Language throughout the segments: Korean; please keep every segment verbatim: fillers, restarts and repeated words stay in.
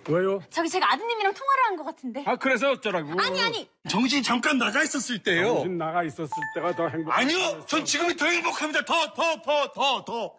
왜요? 저기 제가 아드님이랑 통화를 한 것 같은데. 아, 그래서 어쩌라고? 아니, 아니. 정신이 잠깐 나가 있었을 때요. 정신 나가 있었을 때가 더 행복. 아니요, 전 지금이 더 행복합니다. 더, 더, 더, 더, 더.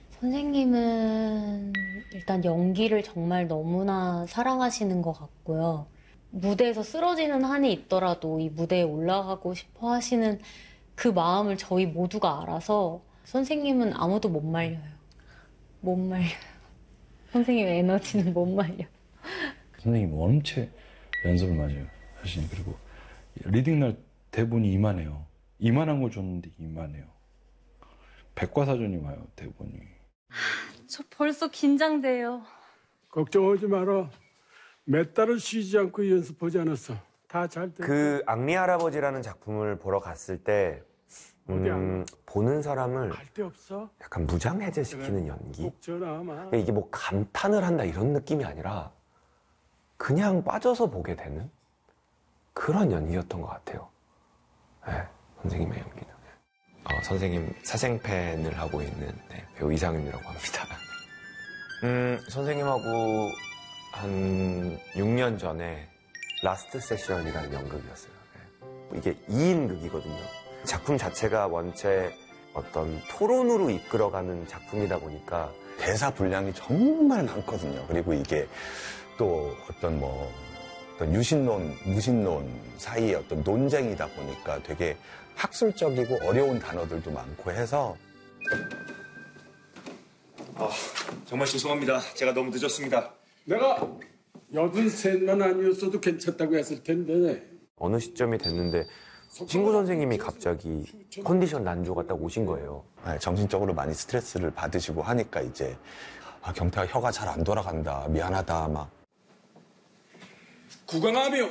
선생님은 일단 연기를 정말 너무나 사랑하시는 것 같고요. 무대에서 쓰러지는 한이 있더라도 이 무대에 올라가고 싶어 하시는 그 마음을 저희 모두가 알아서 선생님은 아무도 못 말려요. 못 말려요. 선생님의 에너지는 못 말려요. 선생님 원체 연습을 많이 하시니 그리고 리딩 날 대본이 이만해요. 이만한 걸 줬는데 이만해요. 백과사전이 와요, 대본이. 저 벌써 긴장돼요. 걱정하지 마라. 몇 달을 쉬지 않고 연습하지 않았어. 다 잘 돼. 그 앙리 할아버지라는 작품을 보러 갔을 때 음, 보는 사람을 갈 데 없어? 약간 무장해제시키는 그래. 연기. 꼭 전화하마. 이게 뭐 감탄을 한다 이런 느낌이 아니라 그냥 빠져서 보게 되는 그런 연기였던 것 같아요. 네, 선생님의 연기는. 어, 선생님 사생팬을 하고 있는 네, 배우 이상윤이라고 합니다. 음, 선생님하고 한 육 년 전에 라스트 세션이라는 연극이었어요. 네. 이게 이 인극이거든요. 작품 자체가 원체 어떤 토론으로 이끌어가는 작품이다 보니까 대사 분량이 정말 많거든요. 그리고 이게 또 어떤 뭐 어떤 유신론, 무신론 사이의 어떤 논쟁이다 보니까 되게 학술적이고 어려운 단어들도 많고 해서. 아, 정말 죄송합니다. 제가 너무 늦었습니다. 내가 여든 셋만 아니었어도 괜찮다고 했을 텐데. 어느 시점이 됐는데 친구 선생님이 갑자기 컨디션 난조가 딱 오신 거예요. 네, 정신적으로 많이 스트레스를 받으시고 하니까 이제 아, 경태가 혀가 잘 안 돌아간다, 미안하다 막. 구강암이요.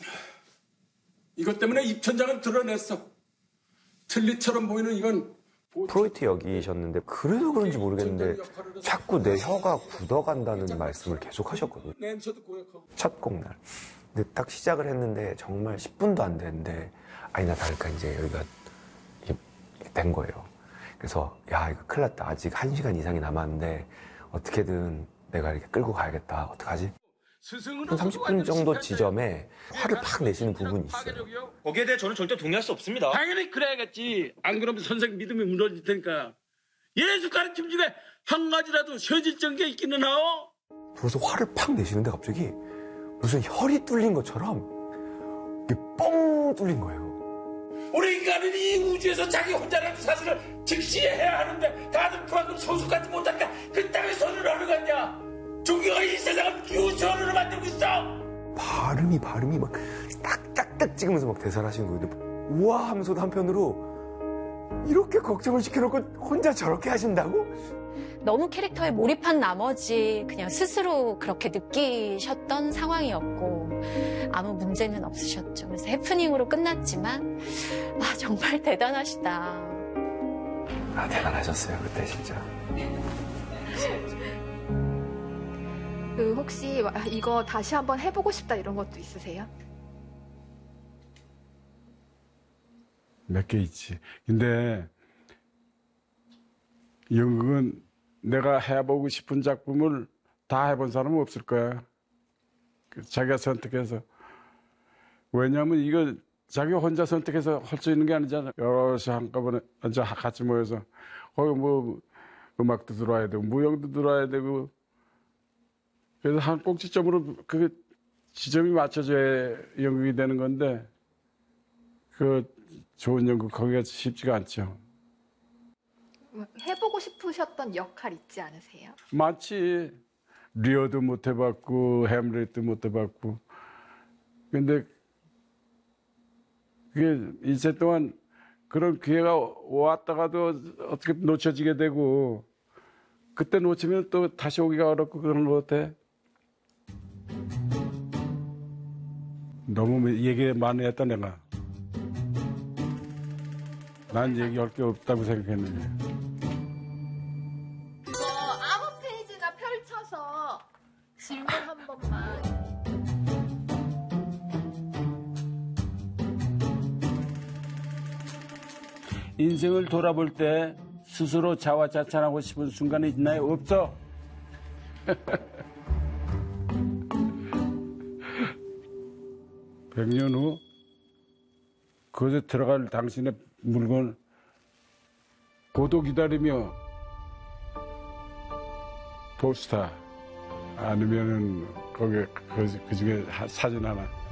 이것 때문에 입천장을 드러냈어. 틀니처럼 보이는 이건 프로이트 역이셨는데 그래도 그런지 모르겠는데 자꾸 내 혀가 굳어간다는 말씀을 계속 하셨거든요. 냄새도 고약하고. 첫 곡날. 근데 딱 시작을 했는데 정말 십 분도 안 됐는데 아니나 다를까 이제 여기가 이게 된 거예요. 그래서 야 이거 큰일 났다. 아직 한 시간 이상이 남았는데 어떻게든 내가 이렇게 끌고 가야겠다. 어떡하지? 한 삼십 분 정도 지점에 화를 팍 내시는 부분이 있어요. 거기에 대해 저는 절대 동의할 수 없습니다. 당연히 그래야겠지. 안 그러면 선생 믿음이 무너질 테니까. 예수 가르침 중에 한 가지라도 쉬어질 게 있기는 하오. 그래서 화를 팍 내시는데 갑자기 무슨 혈이 뚫린 것처럼 이게 뻥 뚫린 거예요. 우리 인간은 이 우주에서 자기 혼자라는 사실을 직시해야 하는데 다들 그만큼 소속하지 못하니까 그 땅에 손을 어느 갔냐. 종교가 이 세상을 유전으로 만들고 있어. 발음이 발음이 막 딱딱딱 찍으면서 막 대사를 하시는 거예요. 우와 하면서도 한편으로 이렇게 걱정을 시켜놓고 혼자 저렇게 하신다고? 너무 캐릭터에 몰입한 나머지 그냥 스스로 그렇게 느끼셨던 상황이었고 아무 문제는 없으셨죠. 그래서 해프닝으로 끝났지만 아 정말 대단하시다. 아 대단하셨어요 그때 진짜. 그 혹시 이거 다시 한번 해보고 싶다 이런 것도 있으세요? 몇 개 있지. 근데 연극은 내가 해보고 싶은 작품을 다 해본 사람은 없을 거야. 자기가 선택해서. 왜냐하면 이거 자기가 혼자 선택해서 할 수 있는 게 아니잖아. 여럿이 한꺼번에 같이 모여서 거기 뭐 음악도 들어와야 되고 무용도 들어와야 되고 그래서 한 꼭지점으로 그 지점이 맞춰져야 연극이 되는 건데 그 좋은 연극 거기가 쉽지가 않죠. 해보고 싶으셨던 역할 있지 않으세요? 많지. 리어도 못 해봤고 햄릿도 못 해봤고 근데 그게 일생 동안 그런 기회가 왔다가도 어떻게 놓쳐지게 되고 그때 놓치면 또 다시 오기가 어렵고 그런 것 같아. 너무 얘기 많이 했다 내가. 난 얘기할 게 없다고 생각했는데. 뭐 아무 페이지나 펼쳐서 질문 한 번만. 인생을 돌아볼 때 스스로 자화자찬하고 싶은 순간이 있나요? 없어. 백 년 후 그것에 들어갈 당신의 물건 고도 기다리며 포스터 아니면은 거기에 그, 그 중에 사진 하나